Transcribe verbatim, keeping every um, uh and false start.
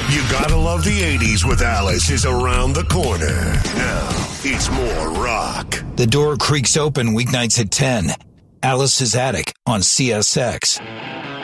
You Gotta Love the eighties with Alice is around the corner. Now, it's more rock. The door creaks open weeknights at ten. Alice's Attic on C S X.